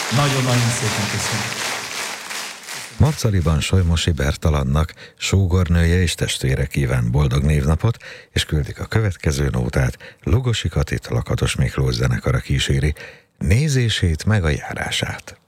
Nagyon-nagyon szépen köszönöm. Marcaliban Solymosi Bertalannak sógornője és testvére kíván boldog névnapot, és küldik a következő nótát. Lugosi Katit Lakatos Miklós zenekara kíséri nézését meg a járását.